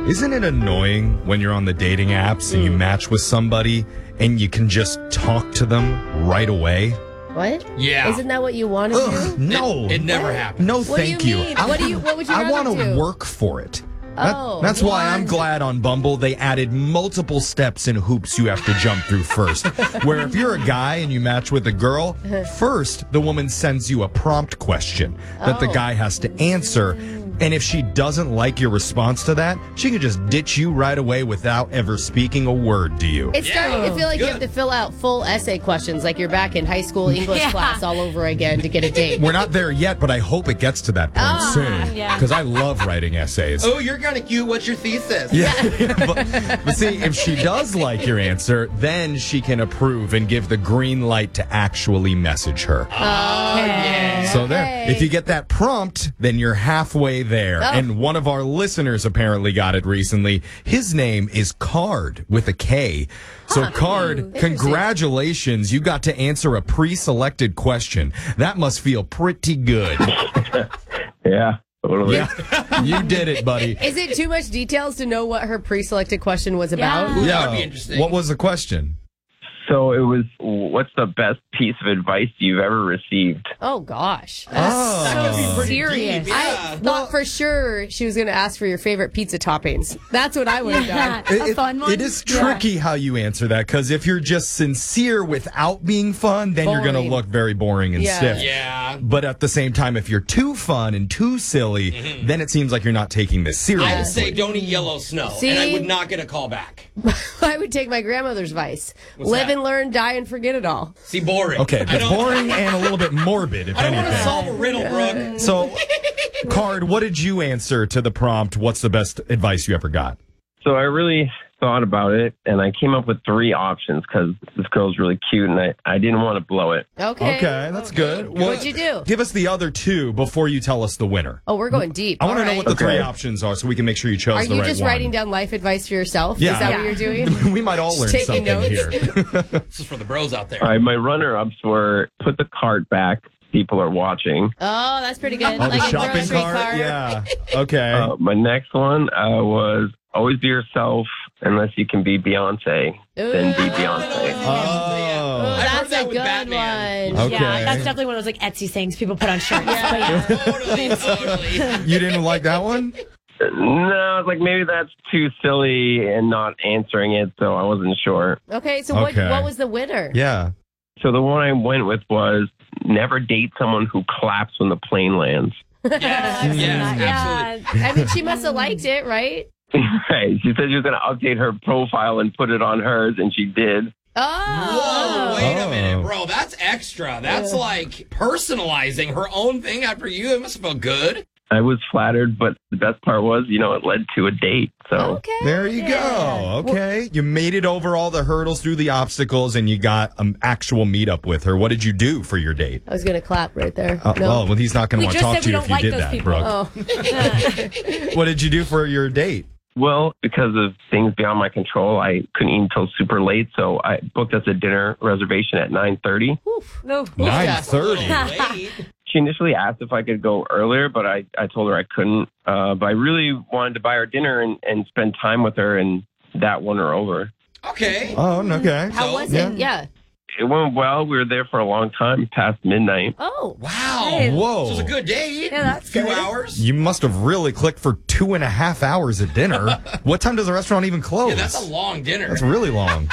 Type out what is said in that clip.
Isn't it annoying when you're on the dating apps and you match with somebody and you can just talk to them right away? What? Yeah. Isn't that what you want to do? No. It never happened. No, What do thank you mean? What would you I rather want to do? work for it. Oh, That's why I'm what? glad on Bumble they added multiple steps and hoops you have to jump through first. Where if you're a guy and you match with a girl, first the woman sends you a prompt question that the guy has to answer. And if she doesn't like your response to that, she can just ditch you right away without ever speaking a word to you. It's starting to feel like you have to fill out full essay questions like you're back in high school English class all over again to get a date. We're not there yet, but I hope it gets to that point soon. yeah. Because I love writing essays. Oh, you're kind of cute. What's your thesis? Yeah, but see, if she does like your answer, then she can approve and give the green light to actually message her. Oh, yeah. So there, if you get that prompt, then you're halfway there. Oh. And one of our listeners apparently got it recently. His name is Card with a K. So Card, congratulations. You got to answer a pre-selected question. That must feel pretty good. Yeah, totally. Yeah, you did it, buddy. Is it too much details to know what her pre-selected question was about? Yeah. That would be interesting. What was the question? So it was, what's the best piece of advice you've ever received? Oh, gosh. Serious. I thought for sure she was going to ask for your favorite pizza toppings. That's what I would have done. A fun one. It is tricky how you answer that, because if you're just sincere without being fun, then you're going to Boring. look very boring and Yeah. stiff. Yeah. But at the same time, if you're too fun and too silly, then it seems like you're not taking this I would seriously. say don't eat yellow snow, See? and I would not get a call back. I would take my grandmother's advice. What's Live that? and learn, die and forget it all. See, boring. Okay, I but don't- boring and a little bit morbid, if I don't want to anything. solve a riddle, Brooke. So, Card, what did you answer to the prompt? What's the best advice you ever got? So I really thought about it, and I came up with 3 options because this girl's really cute, and I didn't want to blow it. Okay. Okay, that's good. What'd you do? Give us the other 2 before you tell us the winner. Oh, we're going deep. I want to All know right. what the 3 Okay. options are so we can make sure you chose Are the you right just one. writing down life advice for yourself? Yeah. Is that what you're doing? We might all learn Taking something notes? here. This is for the bros out there. All right, my runner-ups were put the cart back. People are watching. Oh, that's pretty good. Oh, like the a shopping grocery cart? Yeah. Okay. My next one was always be yourself unless you can be Beyonce. Then be Beyonce. Oh. I've heard That's that a with good Batman. one. Okay. Yeah, that's definitely one of those like Etsy things people put on shirts. But yeah. Totally. You didn't like that one? No, it's like maybe that's too silly and not answering it, so I wasn't sure. Okay, so Okay. what was the winner? Yeah. So the one I went with was never date someone who claps when the plane lands. Yes, absolutely. I mean, she must have liked it, right? Right. She said she was going to update her profile and put it on hers, and she did. Whoa, Oh. wait a Oh. minute, bro. That's extra. That's like personalizing her own thing after you. It must have felt good. I was flattered, but the best part was, it led to a date. So Okay. There you go. Okay. You made it over all the hurdles through the obstacles and you got an actual meetup with her. What did you do for your date? I was going to clap right there. Oh, well, he's not going to We want to just talk said to we you don't if you like did those that, people. Brooke. Oh. What did you do for your date? Well, because of things beyond my control, I couldn't eat until super late, so I booked us a dinner reservation at 9:30. No. 9:30. Wait. She initially asked if I could go earlier, but I told her I couldn't. But I really wanted to buy her dinner and spend time with her, and that won her over. Okay. Oh, okay. How was it? Yeah. It went well. We were there for a long time, past midnight. Oh. Wow. Hey. Whoa. So it was a good date. Yeah, that's a few good. hours. You must have really clicked for 2.5 hours at dinner. What time does the restaurant even close? Yeah, that's a long dinner. That's really long.